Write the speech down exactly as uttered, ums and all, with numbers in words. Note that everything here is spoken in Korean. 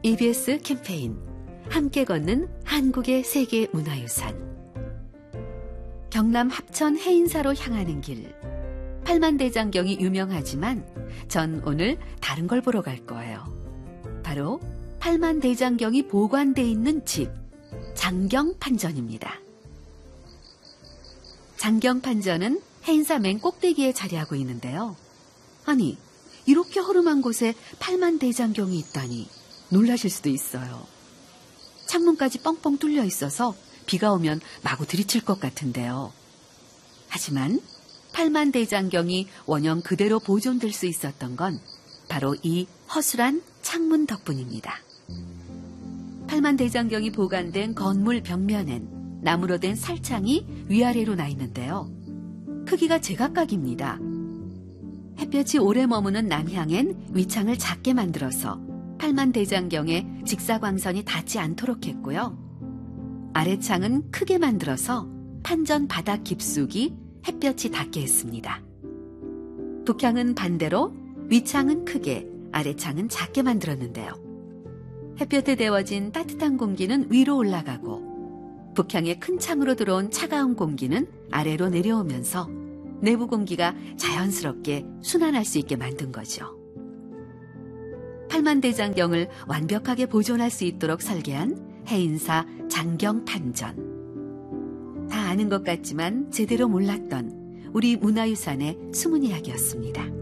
이비에스 캠페인 함께 걷는 한국의 세계 문화유산. 경남 합천 해인사로 향하는 길. 팔만대장경이 유명하지만 전 오늘 다른 걸 보러 갈 거예요. 바로 팔만대장경이 보관돼 있는 집, 장경판전입니다. 장경판전은 해인사 맨 꼭대기에 자리하고 있는데요. 아니, 이렇게 허름한 곳에 팔만대장경이 있다니 놀라실 수도 있어요. 창문까지 뻥뻥 뚫려 있어서 비가 오면 마구 들이칠 것 같은데요. 하지만 팔만대장경이 원형 그대로 보존될 수 있었던 건 바로 이 허술한 창문 덕분입니다. 팔만대장경이 보관된 건물 벽면엔 나무로 된 살창이 위아래로 나 있는데요. 크기가 제각각입니다. 햇볕이 오래 머무는 남향엔 위창을 작게 만들어서 팔만대장경에 직사광선이 닿지 않도록 했고요. 아래창은 크게 만들어서 판전 바닥 깊숙이 햇볕이 닿게 했습니다. 북향은 반대로 위창은 크게, 아래창은 작게 만들었는데요. 햇볕에 데워진 따뜻한 공기는 위로 올라가고 북향의 큰 창으로 들어온 차가운 공기는 아래로 내려오면서 내부 공기가 자연스럽게 순환할 수 있게 만든 거죠. 팔만대장경을 완벽하게 보존할 수 있도록 설계한 해인사 장경판전. 다 아는 것 같지만 제대로 몰랐던 우리 문화유산의 숨은 이야기였습니다.